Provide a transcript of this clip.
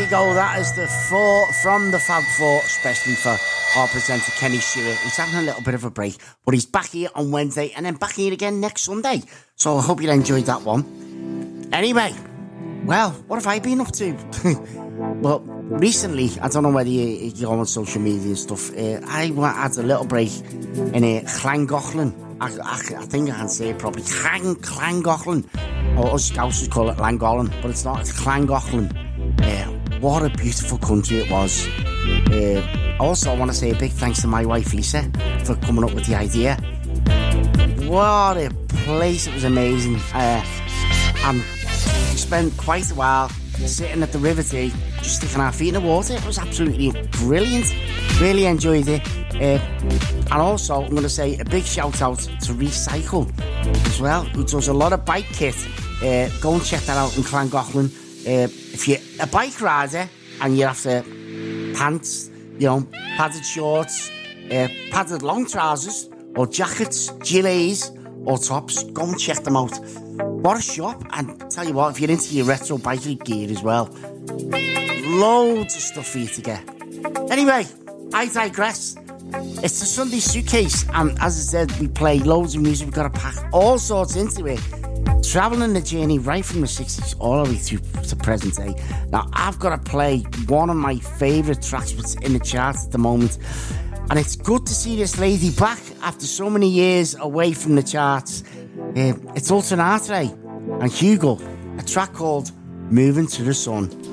you go. That is the four from the Fab Four, especially for our presenter Kenny Stewart. He's having a little bit of a break, but he's back here on Wednesday and then back here again next Sunday. So I hope you enjoyed that one. Anyway, well, what have I been up to? Well, recently, I don't know whether you go on social media and stuff. I had a little break in Llangollen. I think I can say it properly. Llangollen. Or us Scousers call it Llangollen, but it's not. It's Llangollen. What a beautiful country it was. Also, I want to say a big thanks to my wife Lisa for coming up with the idea. What a place. It was amazing. And we spent quite a while sitting at the River Dee, just sticking our feet in the water. It was absolutely brilliant. Really enjoyed it. And also, I'm going to say a big shout out to Recycle as well, who does a lot of bike kit. Go and check that out in Llangollen. If you're a bike rider and you're after pants, padded shorts, padded long trousers, or jackets, gilets, or tops, go and check them out. What a shop. And tell you what, if you're into your retro biking gear as well, loads of stuff for you to get. Anyway, I digress. It's the Sunday Suitcase, and as I said, we play loads of music. We've got to pack all sorts into it, travelling the journey right from the 60s all the way through to present day. Now, I've got to play one of my favourite tracks that's in the charts at the moment, and it's good to see this lady back after so many years away from the charts. It's Alton Atre and Hugo, a track called Moving to the Sun.